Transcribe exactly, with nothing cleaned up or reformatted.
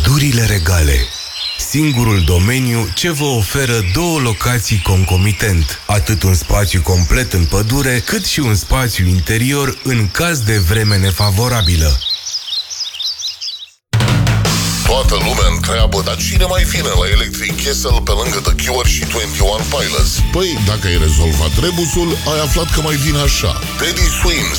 Pădurile Regale, singurul domeniu ce vă oferă două locații concomitent, atât un spațiu complet în pădure, cât și un spațiu interior în caz de vreme nefavorabilă. Toată lumea întreabă, dar cine mai vine la Electric Castle pe lângă The Cure și douăzeci și unu Pilots? Păi, dacă ai rezolvat rebusul, ai aflat că mai vine așa: Teddy Swims,